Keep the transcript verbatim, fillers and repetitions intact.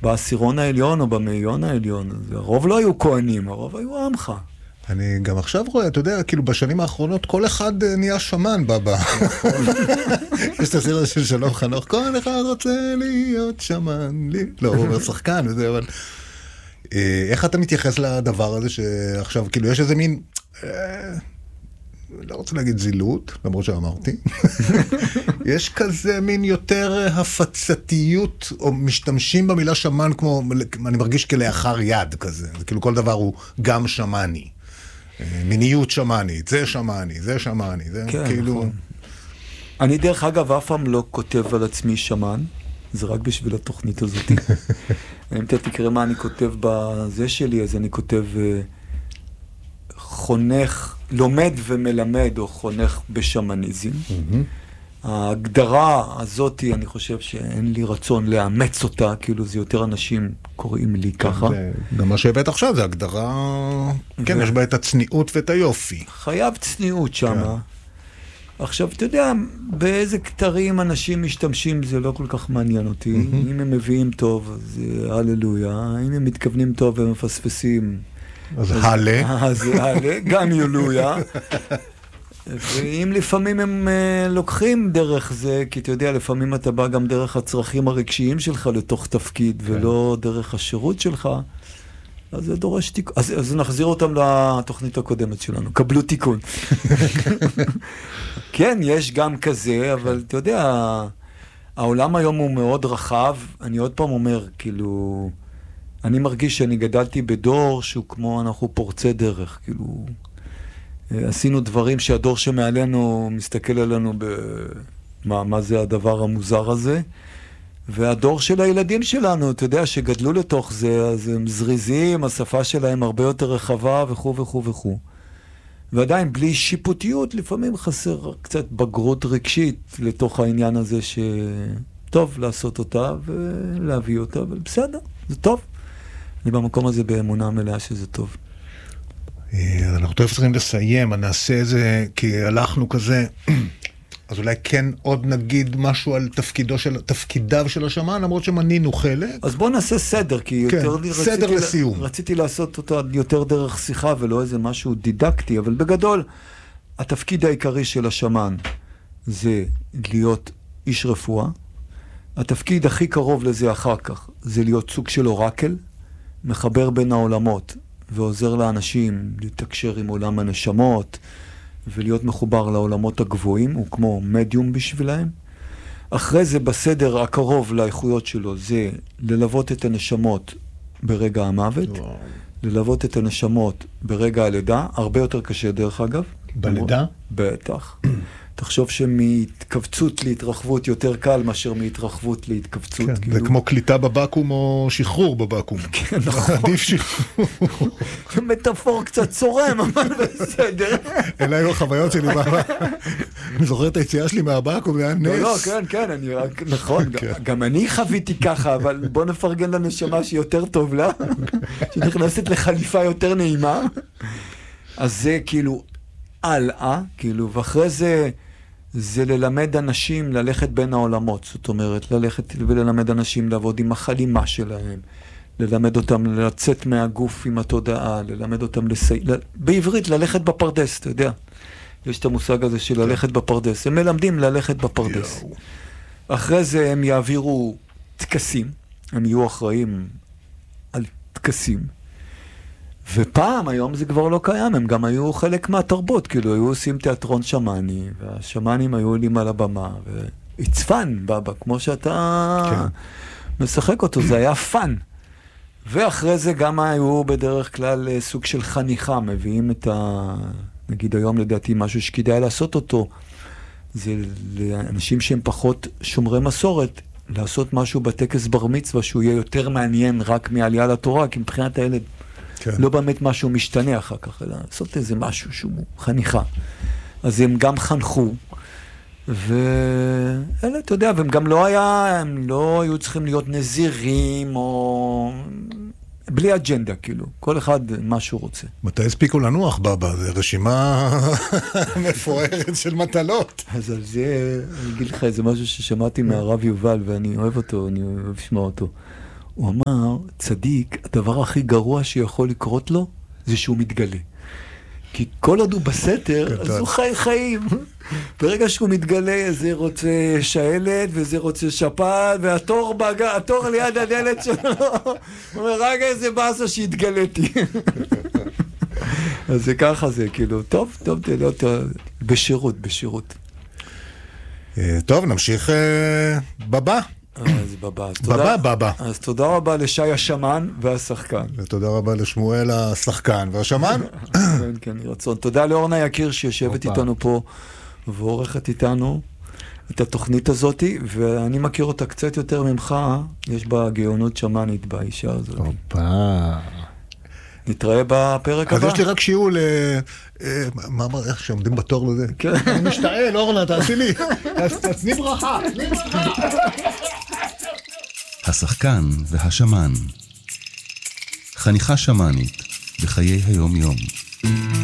בעשירון העליון או במאיון העליון. הרוב לא היו כהנים, הרוב היו עמך. אני גם עכשיו רואה, אתה יודע, כאילו בשנים האחרונות כל אחד נהיה שמן בבא. יש את הסרט של שלום חנוך, כל אחד רוצה להיות שמן. לא, הוא אומר שחקן וזה, אבל... איך אתה מתייחס לדבר הזה שעכשיו, כאילו יש איזה מין... לא רוצה להגיד זילות, למרות שאמרתי. יש כזה מין יותר הפצתיות, או משתמשים במילה שמן כמו, אני מרגיש כלאחר יד כזה. זה כאילו כל דבר הוא גם שמני. מיניות שמנית, זה שמני, זה שמני, זה כן, כאילו... נכון. אני דרך אגב אף פעם לא כותב על עצמי שמן, זה רק בשביל התוכנית הזאת. אם אתה תקרא מה אני כותב בזה שלי, אז אני כותב חונך, לומד ומלמד, או חונך בשמניזם. ההגדרה הזאת, אני חושב שאין לי רצון לאמץ אותה, כאילו זה יותר אנשים קוראים לי ככה. גם מה שהבאת עכשיו זה הגדרה, כן, יש בה את הצניעות ואת היופי. חייב צניעות שמה. עכשיו, אתה יודע, באיזה כתרים אנשים משתמשים, זה לא כל כך מעניין אותי. אם הם מביאים טוב, אז הללויה. אם הם מתכוונים טוב והם מפספסים, אז הלה. אז הלה, גם יולויה. ואם לפעמים הם uh, לוקחים דרך זה, כי אתה יודע, לפעמים אתה בא גם דרך הצרכים הרגשיים שלך לתוך תפקיד, כן. ולא דרך השירות שלך, אז זה דורש תיקון. אז, אז נחזיר אותם לתוכנית הקודמת שלנו, קבלו תיקון. כן, יש גם כזה, אבל אתה יודע, העולם היום הוא מאוד רחב. אני עוד פעם אומר, כאילו, אני מרגיש שאני גדלתי בדור שהוא כמו אנחנו פורצי דרך, כאילו... עשינו דברים שהדור שמעלינו מסתכל עלינו במה מה זה הדבר המוזר הזה, והדור של הילדים שלנו, אתה יודע, שגדלו לתוך זה, אז הם זריזים, השפה שלהם הרבה יותר רחבה וכו' וכו' וכו'. ועדיין בלי שיפוטיות, לפעמים חסר קצת בגרות רגשית לתוך העניין הזה שטוב לעשות אותה ולהביא אותה, אבל בסדר, זה טוב. אני במקום הזה באמונה מלאה שזה טוב. אנחנו תכף צריכים לסיים, אני נעשה איזה, כי הלכנו כזה, אז אולי כן עוד נגיד משהו על תפקידו של, תפקידיו של השמן, למרות שמנינו חלק. אז בוא נעשה סדר, כי כן, יותר סדר רציתי, לסיום. רציתי לעשות אותה יותר דרך שיחה ולא איזה משהו דידקטי, אבל בגדול, התפקיד העיקרי של השמן זה להיות איש רפואה. התפקיד הכי קרוב לזה אחר כך זה להיות סוג של אורקל, מחבר בין העולמות. ועוזר לאנשים להתקשר עם עולם הנשמות ולהיות מחובר לעולמות הגבוהים, הוא כמו מדיום בשבילהם. אחרי זה בסדר הקרוב לאיכויות שלו זה ללוות את הנשמות ברגע המוות, וואו. ללוות את הנשמות ברגע הלידה, הרבה יותר קשה דרך אגב. בלידה? בטח. תחשוב שמהתכווצות להתרחבות יותר קל מאשר מהתרחבות להתכווצות. כן, זה כמו קליטה בבקום או שחרור בבקום. כן, נכון. עדיף שחרור. מטאפור קצת צורם, אבל בסדר. אלה היו החוויות שלי. אני זוכר את היציאה שלי מהבקום, זה היה נס. לא, לא, כן, כן, אני רק, נכון, גם אני חוויתי ככה, אבל בוא נפרגן לנשמה שיותר טוב לה, שנכנסת לחליפה יותר נעימה. אז זה כאילו הלאה, כאילו, ואחרי זה, זה ללמד אנשים ללכת בין העולמות, זאת אומרת, ללכת וללמד אנשים לעבוד עם החלימה שלהם, ללמד אותם לצאת מהגוף עם התודעה, ללמד אותם לסי... בעברית, ללכת בפרדס, אתה יודע. יש את המושג הזה של ללכת בפרדס. הם מלמדים ללכת בפרדס. אחרי זה הם יעבירו תקסים, הם יהיו אחראים על תקסים. ופעם, היום זה כבר לא קיים, הם גם היו חלק מהתרבות, כאילו היו עושים תיאטרון שמני, והשמנים היו עולים על הבמה, והצפן, בבא, כמו שאתה כן. משחק אותו, זה היה פן. ואחרי זה גם היו בדרך כלל סוג של חניכה, מביאים את ה... נגיד היום לדעתי משהו שכדאי לעשות אותו, זה לאנשים שהם פחות שומרי מסורת, לעשות משהו בטקס בר מצווה, שהוא יהיה יותר מעניין רק מעלייה לתורה, כי מבחינת הילד כן. לא באמת משהו משתנה אחר כך, אלא לעשות איזה משהו שהוא חניכה. אז הם גם חנכו, ואלה, אתה יודע, והם גם לא היה, הם לא היו צריכים להיות נזירים, או... בלי אג'נדה, כאילו. כל אחד מה שהוא רוצה. מתי הספיקו לנוח, בבא? זה רשימה מפוארת של מטלות. אז על זה, אני אגיד לך, זה משהו ששמעתי מהרב יובל, ואני אוהב אותו, אני אוהב לשמוע אותו. הוא אמר, צדיק, הדבר הכי גרוע שיכול לקרות לו, זה שהוא מתגלה. כי כל עוד הוא בסתר, אז הוא חי חיים. ברגע שהוא מתגלה, זה רוצה שעלת, וזה רוצה שפעת, והתור בגע, התור ליד הדלת שלו, הוא אומר, רגע איזה באסה שהתגליתי. אז זה ככה זה, כאילו, טוב, טוב, בשירות, בשירות. טוב, נמשיך בבא. אז בבא. בבא, בבא. אז תודה רבה לשי השמן והשחקן. ותודה רבה לשמואל השחקן והשמן. כן, כן, רצון. תודה לאורנה יקיר שיושבת איתנו פה ועורכת איתנו את התוכנית הזאת, ואני מכיר אותה קצת יותר ממך, יש בה גאונות שמנית באישה הזאת. אופה. נתראה בפרק הבא. אז יש לי רק שיעור ל... מה אמר, איך שעומדים בתור לזה? אני משתעל, אורנה, תעשי לי. תעשי ברכה. השחקן והשמן. חניכה שמנית בחיי היום יום.